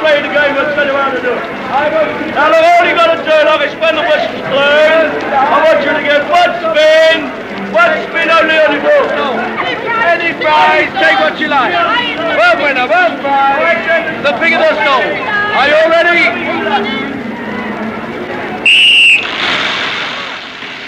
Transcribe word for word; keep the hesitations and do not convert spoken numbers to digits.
play the game, what's going to do? Now look, all you got to do, like I spend the whistle through, I want you to get one spin, one spin only on the ball. Any prize, take what you like. Well winner, well prize. The bigger the